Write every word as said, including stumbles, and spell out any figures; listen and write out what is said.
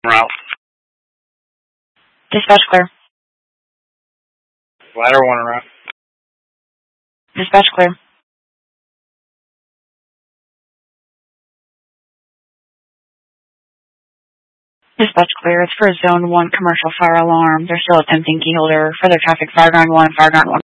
route. Dispatch clear. Ladder one route. Dispatch clear. Dispatch clear. It's for zone one commercial fire alarm. They're still attempting key holder. Further traffic, fire ground one, fire ground one.